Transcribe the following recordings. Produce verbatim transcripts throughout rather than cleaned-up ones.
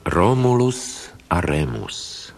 Romulus a Remus.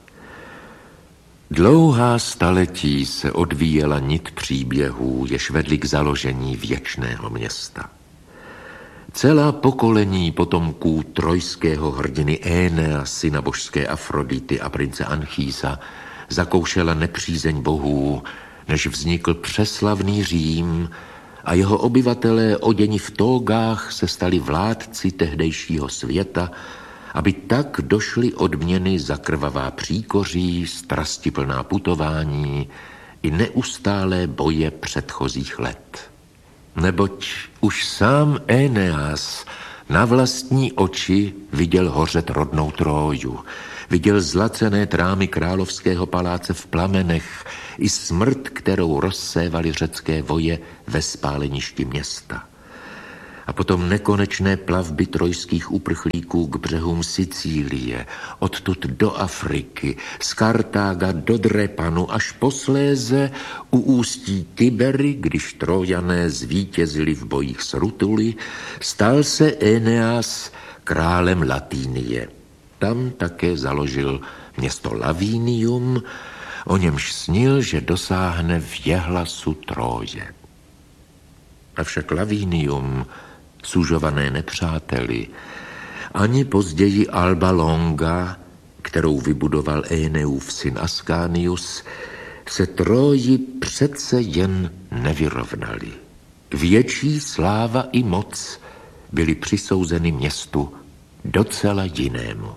Dlouhá staletí se odvíjela nit příběhů, jež vedly k založení věčného města. Celá pokolení potomků trojského hrdiny Énea, syna božské Afrodity a prince Anchísa, zakoušela nepřízeň bohů, než vznikl přeslavný Řím a jeho obyvatelé oděni v tógách se stali vládci tehdejšího světa, aby tak došly odměny za krvavá příkoří, strastiplná putování i neustálé boje předchozích let. Neboť už sám Éneas na vlastní oči viděl hořet rodnou Tróju, viděl zlacené trámy královského paláce v plamenech i smrt, kterou rozsévaly řecké voje ve spáleništi města. A potom nekonečné plavby trojských uprchlíků k břehům Sicílie, odtud do Afriky, z Kartága do Drepanu, až posléze u ústí Tibery, když Trojané zvítězili v bojích s Rutuli, stal se Éneas králem Latínie. Tam také založil město Lavinium, o němž snil, že dosáhne věhlasu Tróje. Avšak Lavinium, sužované nepřáteli, ani později Alba Longa, kterou vybudoval Éneův syn Ascanius, se Tróji přece jen nevyrovnali. Větší sláva i moc byly přisouzeny městu docela jinému.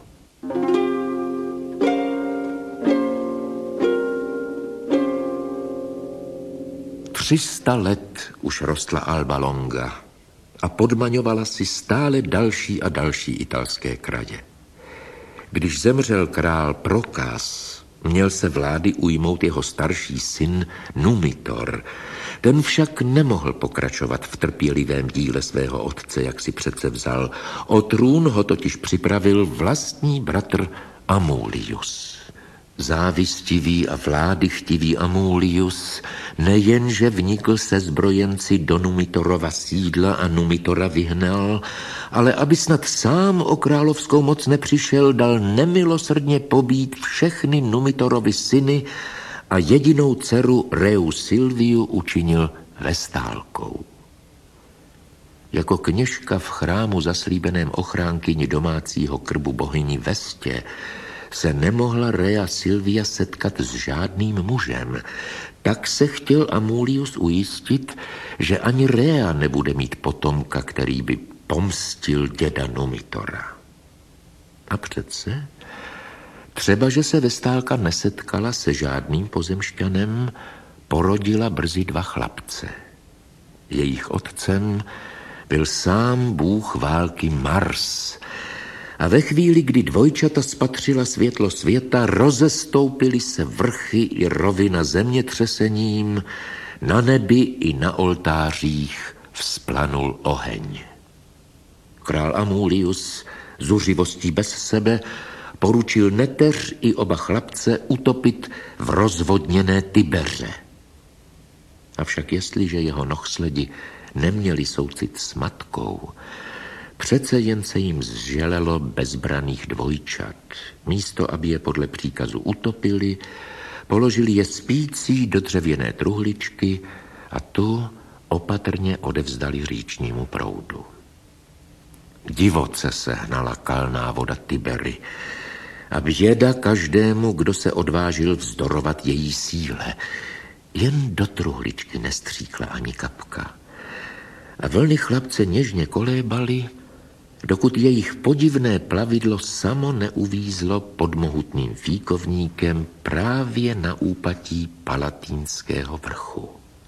Třista let už rostla Alba Longa a podmaňovala si stále další a další italské kraje. Když zemřel král Prokas, měl se vlády ujmout jeho starší syn Numitor. Ten však nemohl pokračovat v trpělivém díle svého otce, jak si přece vzal. O trůn ho totiž připravil vlastní bratr Amulius. Závistivý a vládychtivý Amulius nejenže vnikl se zbrojenci do Numitorova sídla a Numitora vyhnal, ale aby snad sám o královskou moc nepřišel, dal nemilosrdně pobít všechny Numitorovi syny a jedinou dceru Reu Silviu učinil vestálkou. Jako kněžka v chrámu zaslíbeném ochránkyni domácího krbu bohyni Vestě se nemohla Rea Silvia setkat s žádným mužem, tak se chtěl Amulius ujistit, že ani Rea nebude mít potomka, který by pomstil děda Numitora. A přece, třeba že se vestálka nesetkala se žádným pozemšťanem, porodila brzy dva chlapce. Jejich otcem byl sám bůh války Mars, a ve chvíli, kdy dvojčata spatřila světlo světa, rozestoupily se vrchy i rovina zemětřesením, na nebi i na oltářích vzplanul oheň. Král Amulius, zuřivostí bez sebe, poručil neteř i oba chlapce utopit v rozvodněné Tibeře. Avšak jestliže jeho nohsledi neměli soucit s matkou, přece jen se jim zželelo bezbraných dvojčat. Místo, aby je podle příkazu utopili, položili je spící do dřevěné truhličky a tu opatrně odevzdali říčnímu proudu. Divoce se hnala kalná voda Tibery a běda každému, kdo se odvážil vzdorovat její síle. Jen do truhličky nestříkla ani kapka. A vlny chlapce něžně kolébaly, dokud jejich podivné plavidlo samo neuvízlo pod mohutným fíkovníkem právě na úpatí Palatínského vrchu.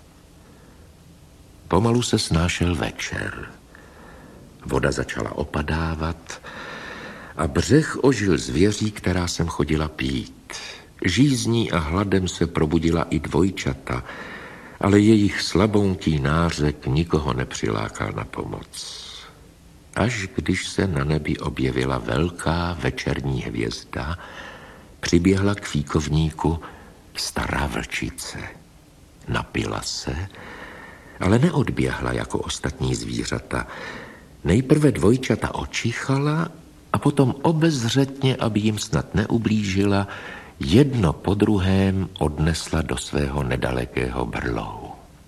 Pomalu se snášel večer. Voda začala opadávat a břeh ožil zvěří, která sem chodila pít. Žízní a hladem se probudila i dvojčata, ale jejich slabounký nářek nikoho nepřilákal na pomoc. Až když se na nebi objevila velká večerní hvězda, přiběhla k fíkovníku stará vlčice. Napila se, ale neodběhla jako ostatní zvířata. Nejprve dvojčata očichala a potom obezřetně, aby jim snad neublížila, jedno po druhém odnesla do svého nedalekého brlohu.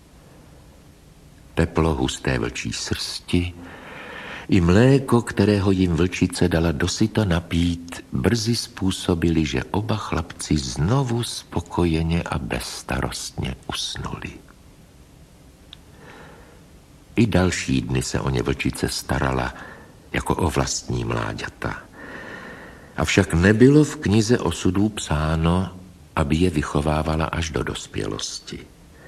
Teplo husté vlčí srsti i mléko, kterého jim vlčice dala dosyta napít, brzy způsobili, že oba chlapci znovu spokojeně a bezstarostně usnuli. I další dny se o ně vlčice starala jako o vlastní mláďata. Avšak nebylo v knize osudů psáno, aby je vychovávala až do dospělosti.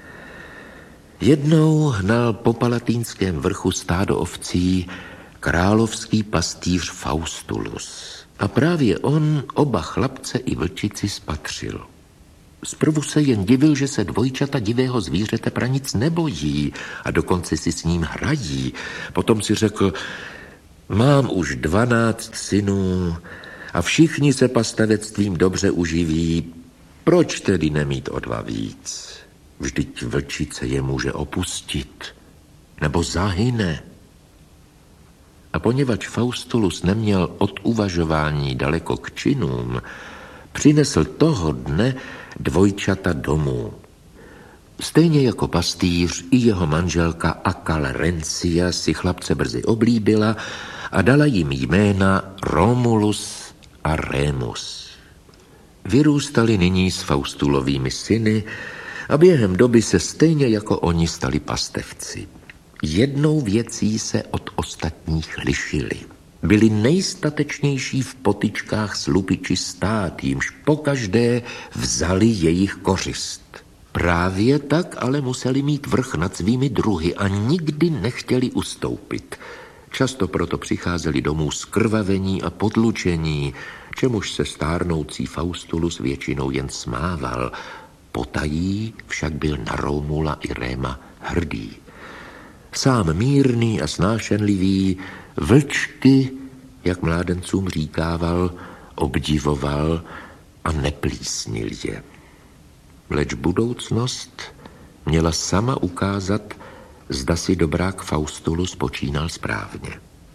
Jednou hnal po Palatínském vrchu stádo ovcí královský pastýř Faustulus. A právě on oba chlapce i vlčici spatřil. Zprvu se jen divil, že se dvojčata divého zvířete pranic nebojí a dokonce si s ním hrají. Potom si řekl, mám už dvanáct synů a všichni se pastavectvím dobře uživí. Proč tedy nemít o dva víc? Vždyť vlčice je může opustit nebo zahyne. A poněvadž Faustulus neměl od uvažování daleko k činům, přinesl toho dne dvojčata domů. Stejně jako pastýř i jeho manželka Akal Rencia si chlapce brzy oblíbila a dala jim jména Romulus a Remus. Vyrůstali nyní s Faustulovými syny a během doby se stejně jako oni stali pastevci. Jednou věcí se od ostatních lišili. Byli nejstatečnější v potyčkách s lupiči stát, jimž pokaždé vzali jejich kořist. Právě tak ale museli mít vrch nad svými druhy a nikdy nechtěli ustoupit. Často proto přicházeli domů zkrvavení a potlučení, čemuž se stárnoucí Faustulus většinou jen smával. Potají však byl na Romula i Réma hrdý. Sám mírný a snášenlivý, vlčky, jak mládencům říkával, obdivoval a neplísnil je. Leč budoucnost měla sama ukázat, zda si dobrák Faustulus počínal správně.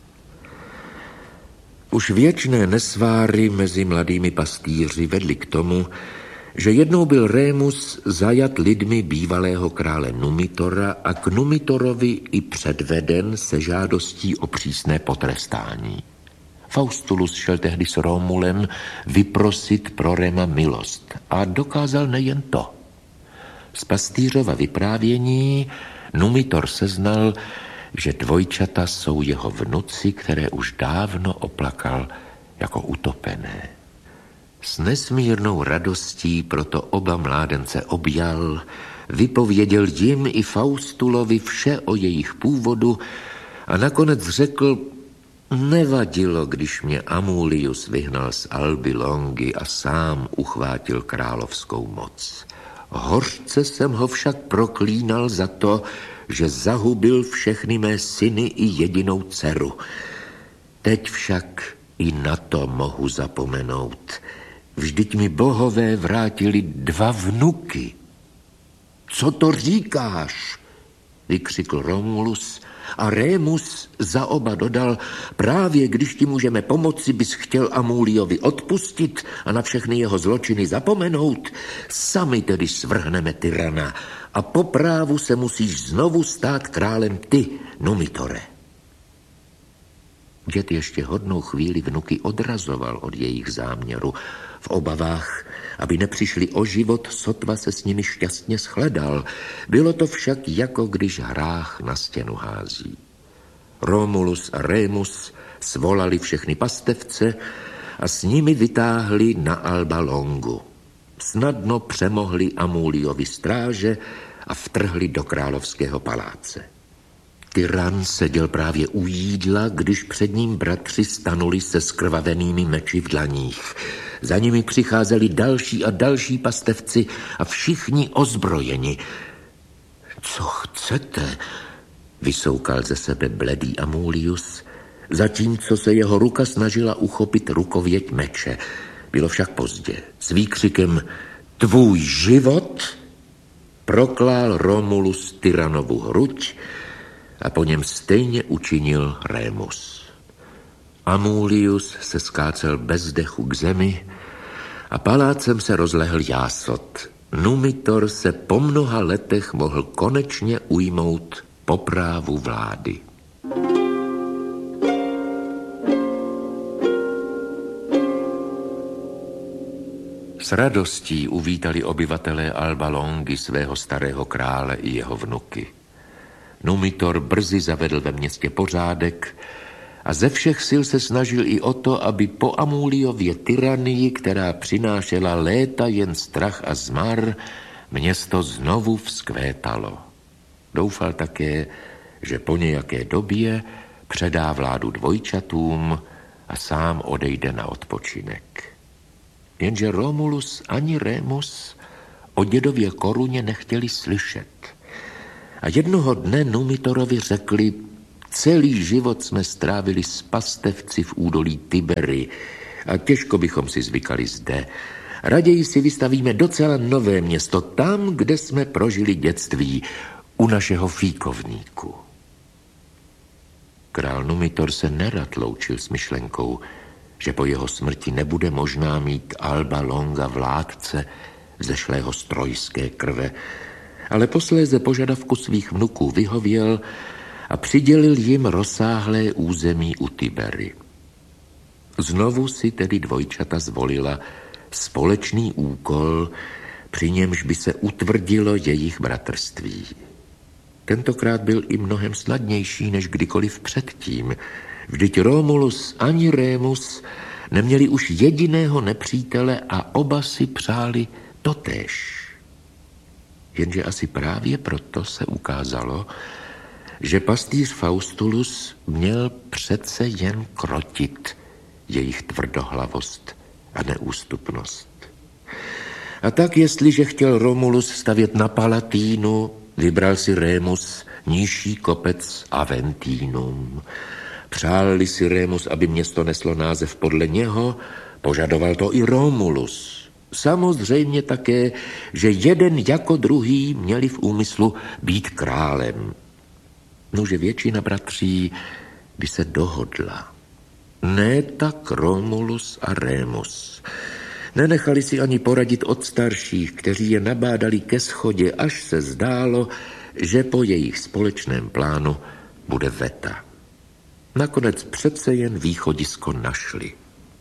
Už věčné nesváry mezi mladými pastýři vedly k tomu, že jednou byl Rémus zajat lidmi bývalého krále Numitora a k Numitorovi i předveden se žádostí o přísné potrestání. Faustulus šel tehdy s Romulem vyprosit pro Réma milost a dokázal nejen to. Z pastýřova vyprávění Numitor seznal, že dvojčata jsou jeho vnuci, které už dávno oplakal jako utopené. S nesmírnou radostí proto oba mládence objal, vypověděl jim i Faustulovi vše o jejich původu a nakonec řekl, nevadilo, když mě Amulius vyhnal z Alby Longy a sám uchvátil královskou moc. Hořce jsem ho však proklínal za to, že zahubil všechny mé syny i jedinou dceru. Teď však i na to mohu zapomenout. Vždyť mi bohové vrátili dva vnuky. Co to říkáš? Vykřikl Romulus a Rémus za oba dodal, právě když ti můžeme pomoci, bys chtěl Amuliovi odpustit a na všechny jeho zločiny zapomenout. Sami tedy svrhneme tyrana a po právu se musíš znovu stát králem ty, Numitore. Děd ještě hodnou chvíli vnuky odrazoval od jejich záměru v obavách, aby nepřišli o život, sotva se s nimi šťastně shledal. Bylo to však jako když hrách na stěnu hází. Romulus a Rémus svolali všechny pastevce a s nimi vytáhli na Alba Longu. Snadno přemohli Amuliovi stráže a vtrhli do královského paláce. Tyran seděl právě u jídla, když před ním bratři stanuli se skrvavenými meči v dlaních. Za nimi přicházeli další a další pastevci a všichni ozbrojeni. Co chcete? Vysoukal ze sebe bledý Amulius, zatímco se jeho ruka snažila uchopit rukověť meče. Bylo však pozdě. S výkřikem tvůj život proklál Romulus Tyranovu hruď a po něm stejně učinil Rémus. Amulius se skácel bez dechu k zemi a palácem se rozlehl jásot. Numitor se po mnoha letech mohl konečně ujmout poprávu vlády. S radostí uvítali obyvatelé Alba Longy svého starého krále i jeho vnuky. Numitor brzy zavedl ve městě pořádek a ze všech sil se snažil i o to, aby po Amuliově tyranii, která přinášela léta jen strach a zmar, město znovu vzkvétalo. Doufal také, že po nějaké době předá vládu dvojčatům a sám odejde na odpočinek. Jenže Romulus ani Remus o dědově koruně nechtěli slyšet. A jednoho dne Numitorovi řekli: celý život jsme strávili s pastevci v údolí Tibery a těžko bychom si zvykali zde. Raději si vystavíme docela nové město, tam, kde jsme prožili dětství, u našeho fíkovníku. Král Numitor se nerad loučil s myšlenkou, že po jeho smrti nebude možná mít Alba Longa vládce vzešlého z trojské krve, ale posléze požadavku svých vnuků vyhověl a přidělil jim rozsáhlé území u Tibery. Znovu si tedy dvojčata zvolila společný úkol, při němž by se utvrdilo jejich bratrství. Tentokrát byl i mnohem snadnější než kdykoliv předtím. Vždyť Romulus ani Remus neměli už jediného nepřítele a oba si přáli totéž. Jenže asi právě proto se ukázalo, že pastýř Faustulus měl přece jen krotit jejich tvrdohlavost a neústupnost. A tak, jestliže chtěl Romulus stavět na Palatínu, vybral si Remus nižší kopec Aventínum. Přál-li si Remus, aby město neslo název podle něho, požadoval to i Romulus. Samozřejmě také, že jeden jako druhý měli v úmyslu být králem. Nože většina bratří by se dohodla. Ne tak Romulus a Remus. Nenechali si ani poradit od starších, kteří je nabádali ke shodě, až se zdálo, že po jejich společném plánu bude veta. Nakonec přece jen východisko našli.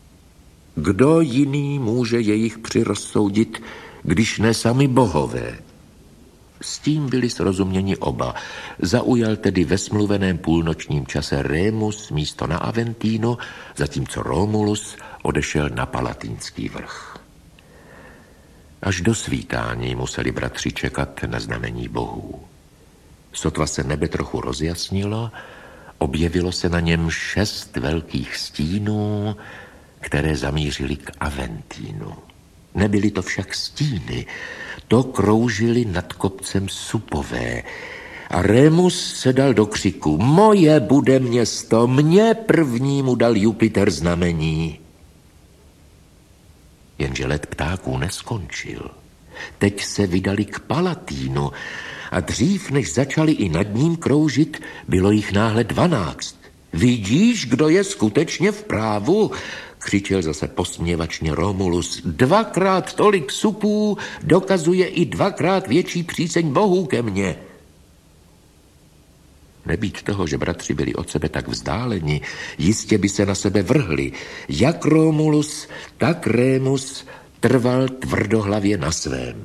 Kdo jiný může jejich přirozsoudit, když ne sami bohové? S tím byli srozuměni oba. Zaujal tedy ve smluveném půlnočním čase Remus místo na Aventínu, zatímco Romulus odešel na Palatínský vrch. Až do svítání museli bratři čekat na znamení bohů. Sotva se nebe trochu rozjasnilo, objevilo se na něm šest velkých stínů, které zamířily k Aventínu. Nebyly to však stíny, to kroužily nad kopcem supové a Remus se dal do křiku: moje bude město, mně prvnímu dal Jupiter znamení. Jenže let ptáků neskončil. Teď se vydali k Palatínu a dřív, než začali i nad ním kroužit, bylo jich náhle dvanáct. Vidíš, kdo je skutečně v právu? Křičel zase posměvačně Romulus. Dvakrát tolik supů dokazuje i dvakrát větší příseň bohů ke mně. Nebýt toho, že bratři byli od sebe tak vzdáleni, jistě by se na sebe vrhli. Jak Romulus, tak Remus trval tvrdohlavě na svém.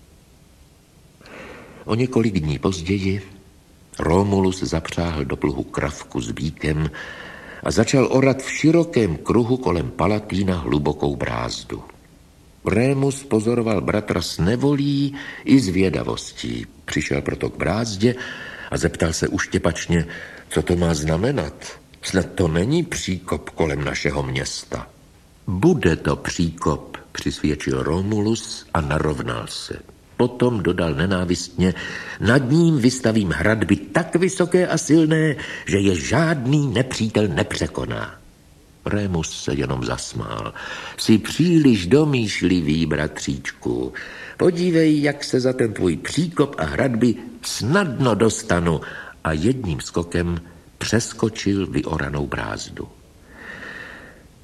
O několik dní později Romulus zapřáhl do pluhu kravku s býkem a začal orat v širokém kruhu kolem Palatína hlubokou brázdu. Remus pozoroval bratra s nevolí i zvědavostí. Přišel proto k brázdě a zeptal se uštěpačně, co to má znamenat. Snad to není příkop kolem našeho města. Bude to příkop, přisvědčil Romulus a narovnal se. Potom dodal nenávistně, nad ním vystavím hradby tak vysoké a silné, že je žádný nepřítel nepřekoná. Remus se jenom zasmál. Jsi příliš domýšlivý, bratříčku. Podívej, jak se za ten tvůj příkop a hradby snadno dostanu. A jedním skokem přeskočil vyoranou brázdu.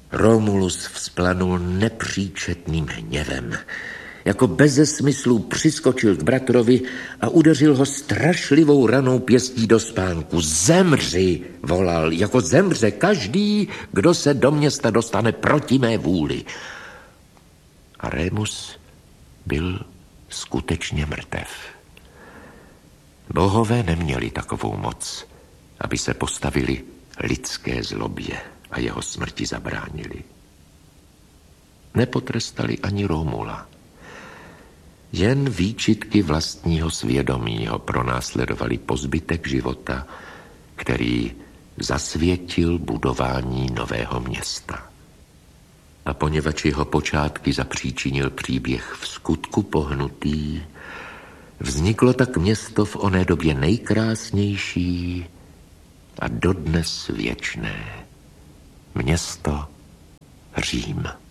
Romulus vzplanul nepříčetným hněvem. Jako beze smyslu přiskočil k bratrovi a udeřil ho strašlivou ranou pěstí do spánku. Zemři, volal, jako zemře každý, kdo se do města dostane proti mé vůli. A Remus byl skutečně mrtev. Bohové neměli takovou moc, aby se postavili lidské zlobě a jeho smrti zabránili. Nepotrestali ani Romula. Jen výčitky vlastního svědomí ho pronásledovali po zbytek života, který zasvětil budování nového města. A poněvadž jeho počátky zapříčinil příběh v skutku pohnutý, vzniklo tak město v oné době nejkrásnější a dodnes věčné. Město Řím.